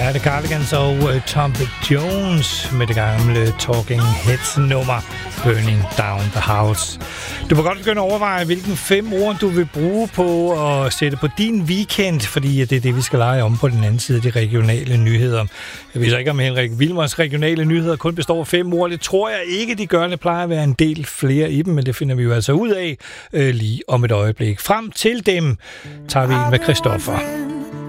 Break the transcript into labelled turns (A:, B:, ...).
A: er det Cardigans og Tom Jones med det gamle Talking Heads nummer Burning Down the House. Du må godt begynde at overveje, hvilken 5 ord du vil bruge på at sætte på din weekend, fordi det er det, vi skal lege om på den anden side af de regionale nyheder. Jeg ved ikke, om Henrik Wilmers regionale nyheder kun består af 5 ord. Det tror jeg ikke, de gør. Det plejer at være en del flere i dem, men det finder vi jo altså ud af lige om et øjeblik. Frem til dem tager vi en med Christoffer.